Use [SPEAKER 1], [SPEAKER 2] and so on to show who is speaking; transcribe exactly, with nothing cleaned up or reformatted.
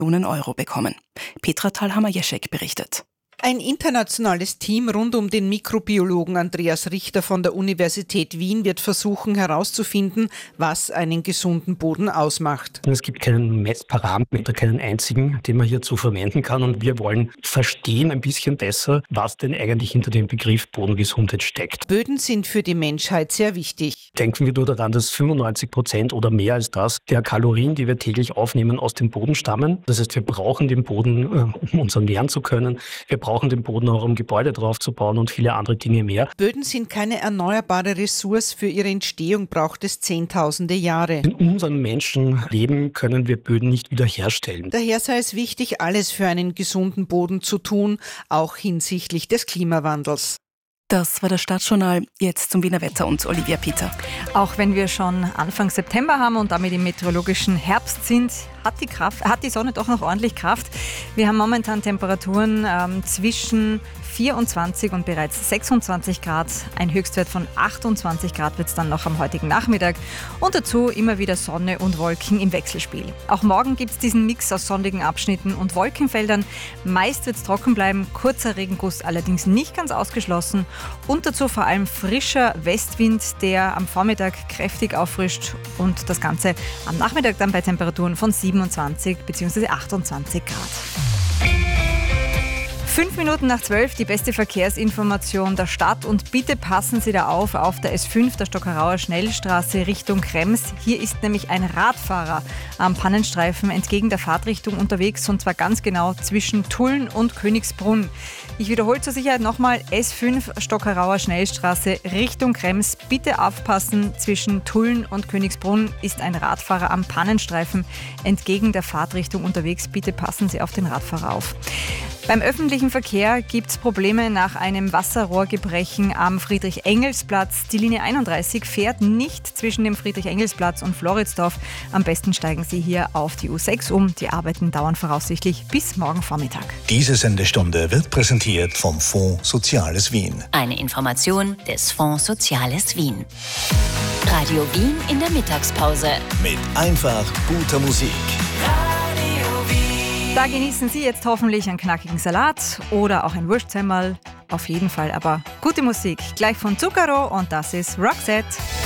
[SPEAKER 1] Millionen Euro bekommen. Petra Thalhammer-Jeschek berichtet.
[SPEAKER 2] Ein internationales Team rund um den Mikrobiologen Andreas Richter von der Universität Wien wird versuchen herauszufinden, was einen gesunden Boden ausmacht.
[SPEAKER 3] Es gibt keinen Messparameter, keinen einzigen, den man hierzu verwenden kann. Und wir wollen verstehen ein bisschen besser, was denn eigentlich hinter dem Begriff Bodengesundheit steckt.
[SPEAKER 2] Böden sind für die Menschheit sehr wichtig.
[SPEAKER 3] Denken wir nur daran, dass fünfundneunzig Prozent oder mehr als das der Kalorien, die wir täglich aufnehmen, aus dem Boden stammen. Das heißt, wir brauchen den Boden, um uns ernähren zu können. Wir brauchen den Boden auch, um Gebäude draufzubauen und viele andere Dinge mehr.
[SPEAKER 2] Böden sind keine erneuerbare Ressource. Für ihre Entstehung braucht es zehntausende Jahre.
[SPEAKER 3] In unserem Menschenleben können wir Böden nicht wiederherstellen.
[SPEAKER 2] Daher sei es wichtig, alles für einen gesunden Boden zu tun, auch hinsichtlich des Klimawandels.
[SPEAKER 1] Das war das Stadtjournal. Jetzt zum Wiener Wetter und Olivia Peter.
[SPEAKER 4] Auch wenn wir schon Anfang September haben und damit im meteorologischen Herbst sind, hat die, Kraft, hat die Sonne doch noch ordentlich Kraft. Wir haben momentan Temperaturen ähm, zwischen vierundzwanzig und bereits sechsundzwanzig Grad. Ein Höchstwert von achtundzwanzig Grad wird es dann noch am heutigen Nachmittag. Und dazu immer wieder Sonne und Wolken im Wechselspiel. Auch morgen gibt es diesen Mix aus sonnigen Abschnitten und Wolkenfeldern. Meist wird es trocken bleiben, kurzer Regenguss allerdings nicht ganz ausgeschlossen. Und dazu vor allem frischer Westwind, der am Vormittag kräftig auffrischt. Und das Ganze am Nachmittag dann bei Temperaturen von siebenundzwanzig bzw. achtundzwanzig Grad. Fünf Minuten nach zwölf, die beste Verkehrsinformation der Stadt und bitte passen Sie da auf, auf der S fünf, der Stockerauer Schnellstraße Richtung Krems. Hier ist nämlich ein Radfahrer am Pannenstreifen entgegen der Fahrtrichtung unterwegs und zwar ganz genau zwischen Tulln und Königsbrunn. Ich wiederhole zur Sicherheit nochmal, S fünf, Stockerauer Schnellstraße Richtung Krems. Bitte aufpassen, zwischen Tulln und Königsbrunn ist ein Radfahrer am Pannenstreifen entgegen der Fahrtrichtung unterwegs. Bitte passen Sie auf den Radfahrer auf. Beim öffentlichen Verkehr gibt es Probleme nach einem Wasserrohrgebrechen am Friedrich-Engels-Platz. Die Linie einunddreißig fährt nicht zwischen dem Friedrich-Engels-Platz und Floridsdorf. Am besten steigen Sie hier auf die U sechs um. Die Arbeiten dauern voraussichtlich bis morgen Vormittag.
[SPEAKER 5] Diese Sendestunde wird präsentiert vom Fonds Soziales Wien.
[SPEAKER 6] Eine Information des Fonds Soziales Wien. Radio Wien in der Mittagspause.
[SPEAKER 5] Mit einfach guter Musik.
[SPEAKER 4] Da genießen Sie jetzt hoffentlich einen knackigen Salat oder auch ein Wurstsemmel. Auf jeden Fall aber gute Musik. Gleich von Zucchero und das ist Roxette.